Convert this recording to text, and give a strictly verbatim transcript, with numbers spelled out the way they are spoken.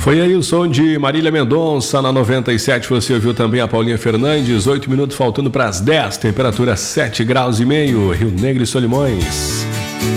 Foi aí o som de Marília Mendonça na noventa e sete. Você ouviu também a Paulinha Fernandes. Oito minutos faltando para as dez. Temperatura sete graus e meio. Rio Negro e Solimões.